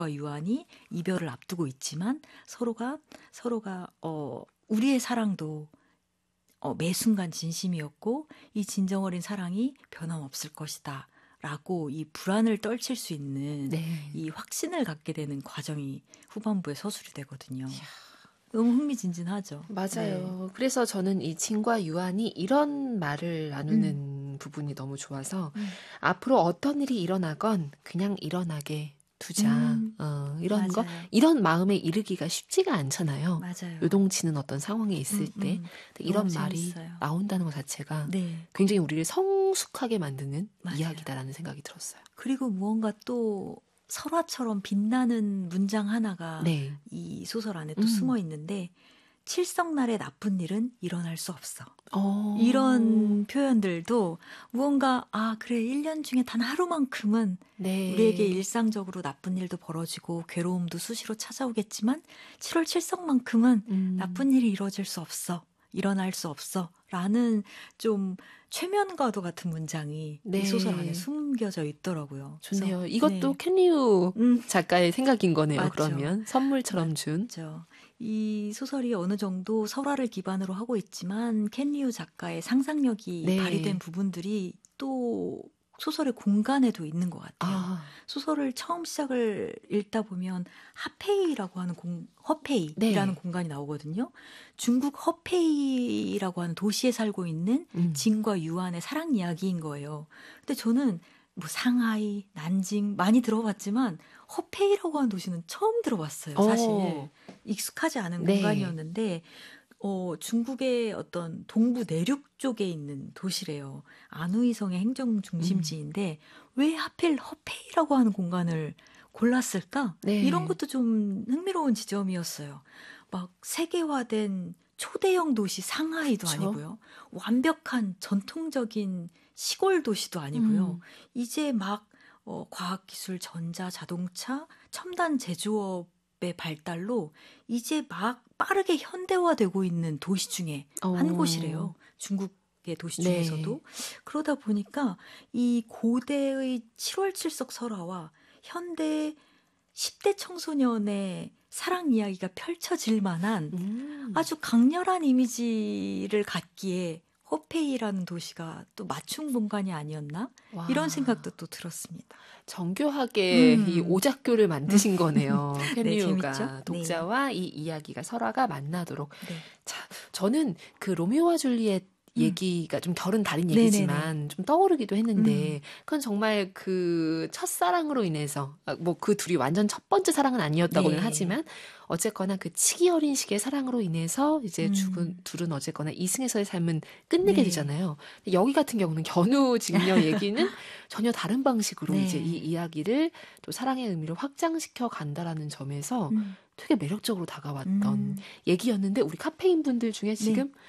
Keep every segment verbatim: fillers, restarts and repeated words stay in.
유한이 이별을 앞두고 있지만 서로가 서로가 어, 우리의 사랑도 어, 매 순간 진심이었고 이 진정 어린 사랑이 변함없을 것이다. 라고 이 불안을 떨칠 수 있는 네. 이 확신을 갖게 되는 과정이 후반부에 서술이 되거든요. 이야. 너무 흥미진진하죠. 맞아요. 네. 그래서 저는 이 진과 유한이 이런 말을 나누는 음. 부분이 너무 좋아서 음. 앞으로 어떤 일이 일어나건 그냥 일어나게 두자. 음. 어, 이런 맞아요. 거 이런 마음에 이르기가 쉽지가 않잖아요. 맞아요. 요동치는 어떤 상황에 있을 음, 때 음. 이런 너무 말이 재밌어요. 나온다는 것 자체가 네. 굉장히 우리를 성숙하게 만드는 맞아요. 이야기다라는 생각이 들었어요. 그리고 무언가 또 설화처럼 빛나는 문장 하나가 네. 이 소설 안에 또 음. 숨어 있는데 칠성날의 나쁜 일은 일어날 수 없어. 어. 이런 표현들도 무언가 아 그래 일 년 중에 단 하루만큼은 네. 우리에게 일상적으로 나쁜 일도 벌어지고 괴로움도 수시로 찾아오겠지만 칠월 칠성만큼은 음. 나쁜 일이 이루어질 수 없어. 일어날 수 없어. 라는 좀 최면과도 같은 문장이 네. 이 소설 안에 숨겨져 있더라고요. 좋네요. 그래서, 이것도 네. 켄리우 음. 작가의 생각인 거네요. 맞죠. 그러면 선물처럼 준. 맞죠. 이 소설이 어느 정도 설화를 기반으로 하고 있지만 켄리우 작가의 상상력이 네. 발휘된 부분들이 또 소설의 공간에도 있는 것 같아요. 아. 소설을 처음 시작을 읽다 보면 하페이라고 하는 공, 허페이라는 네. 공간이 나오거든요. 중국 허페이라고 하는 도시에 살고 있는 음. 진과 유한의 사랑 이야기인 거예요. 근데 저는 뭐 상하이, 난징 많이 들어봤지만 허페이라고 하는 도시는 처음 들어봤어요. 사실 어. 익숙하지 않은 네. 공간이었는데 어, 중국의 어떤 동부 내륙 쪽에 있는 도시래요. 안후이성의 행정 중심지인데 음. 왜 하필 허페이라고 하는 공간을 골랐을까? 네. 이런 것도 좀 흥미로운 지점이었어요. 막 세계화된 초대형 도시 상하이도 그쵸? 아니고요. 완벽한 전통적인 시골 도시도 아니고요. 음. 이제 막 어, 과학기술, 전자, 자동차, 첨단 제조업의 발달로 이제 막 빠르게 현대화되고 있는 도시 중에 어. 한 곳이래요. 중국의 도시 네. 중에서도. 그러다 보니까 이 고대의 칠월 칠석 설화와 현대 십 대 청소년의 사랑 이야기가 펼쳐질 만한 음. 아주 강렬한 이미지를 갖기에 허페이라는 도시가 또 맞춤 공간이 아니었나? 와. 이런 생각도 또 들었습니다. 정교하게 음. 이 오작교를 만드신 거네요. 네, 켄리우가 재밌죠? 독자와 네. 이 이야기가 설화가 만나도록. 네. 자, 저는 그 로미오와 줄리엣 음. 얘기가 좀 결은 다른 네네네. 얘기지만 좀 떠오르기도 했는데 음. 그건 정말 그 첫사랑으로 인해서 뭐 그 둘이 완전 첫 번째 사랑은 아니었다고는 네. 하지만 어쨌거나 그 치기 어린 시기의 사랑으로 인해서 이제 음. 죽은 둘은 어쨌거나 이승에서의 삶은 끝내게 네. 되잖아요. 여기 같은 경우는 견우직녀 얘기는 전혀 다른 방식으로 네. 이제 이 이야기를 또 사랑의 의미를 확장시켜 간다라는 점에서 음. 되게 매력적으로 다가왔던 음. 얘기였는데 우리 카페인 분들 중에 지금 네.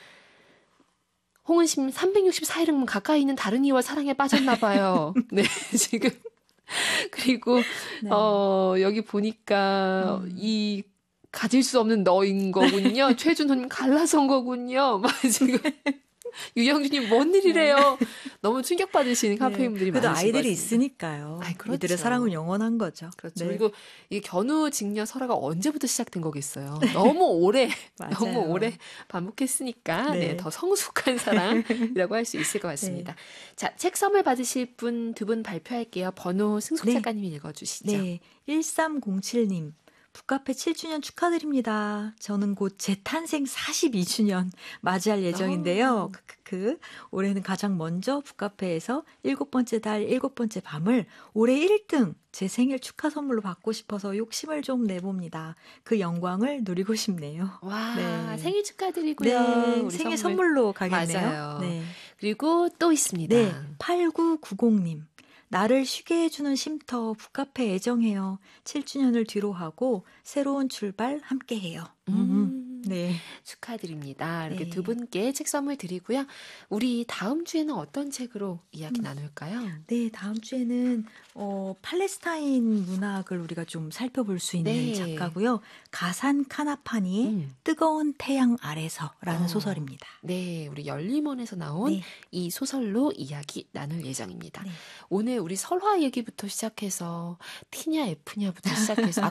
홍은심 삼백육십사 일은 가까이 있는 다른 이와 사랑에 빠졌나 봐요. 네, 지금. 그리고 네. 어, 여기 보니까 음. 이 가질 수 없는 너인 거군요. 최준호님 갈라선 거군요. 막 지금 유영준님 뭔 일이래요. 네. 너무 충격받으시는 카페인분들이 네. 그래도 많으신 것 아이들이 같습니다. 있으니까요. 아이, 그렇죠. 이들의 사랑은 영원한 거죠. 그렇죠. 네. 그리고 이 견우 직녀 설화가 언제부터 시작된 거겠어요. 너무 오래 너무 오래 반복했으니까 네. 네, 더 성숙한 사랑이라고 할 수 있을 것 같습니다. 네. 자, 책 선물 받으실 분 두 분 발표할게요. 번호 승숙 네. 작가님이 읽어주시죠. 네, 일삼공칠님. 북카페 칠 주년 축하드립니다. 저는 곧 재탄생 사십이 주년 맞이할 예정인데요. 오. 크크크. 올해는 가장 먼저 북카페에서 일곱 번째 달 일곱 번째 밤을 올해 일 등 제 생일 축하 선물로 받고 싶어서 욕심을 좀 내봅니다. 그 영광을 누리고 싶네요. 와, 네. 생일 축하드리고요. 네, 우리 생일 선물. 선물로 가겠네요. 맞아요. 네. 그리고 또 있습니다. 네, 팔구구공님. 나를 쉬게 해주는 쉼터 북카페 애정해요. 칠 주년을 뒤로 하고 새로운 출발 함께해요. 음. 네. 축하드립니다. 이렇게 네. 두 분께 책 선물 드리고요. 우리 다음 주에는 어떤 책으로 이야기 음. 나눌까요? 네, 다음 주에는 어, 팔레스타인 문학을 우리가 좀 살펴볼 수 있는 네. 작가고요. 가산 카나파니의 음. 뜨거운 태양 아래서라는 어. 소설입니다. 네, 우리 열림원에서 나온 네. 이 소설로 이야기 나눌 예정입니다. 네. 오늘 우리 설화 얘기부터 시작해서 T냐 F냐부터 시작해서